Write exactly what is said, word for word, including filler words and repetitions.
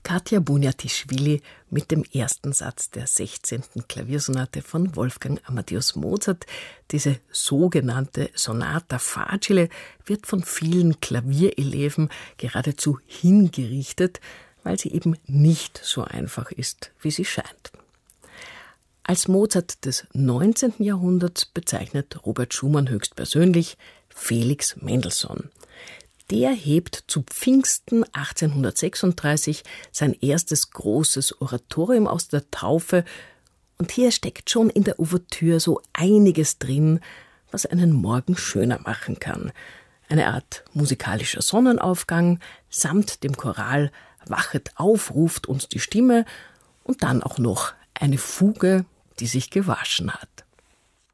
Katja Bunjatischvili mit dem ersten Satz der sechzehnten Klaviersonate von Wolfgang Amadeus Mozart. Diese sogenannte Sonata facile wird von vielen Klaviereleven geradezu hingerichtet, weil sie eben nicht so einfach ist, wie sie scheint. Als Mozart des neunzehnten Jahrhunderts bezeichnet Robert Schumann höchstpersönlich Felix Mendelssohn. Der hebt zu Pfingsten achtzehnhundertsechsunddreißig sein erstes großes Oratorium aus der Taufe und hier steckt schon in der Ouvertüre so einiges drin, was einen Morgen schöner machen kann. Eine Art musikalischer Sonnenaufgang samt dem Choral Wachet auf, ruft uns die Stimme und dann auch noch eine Fuge, die sich gewaschen hat.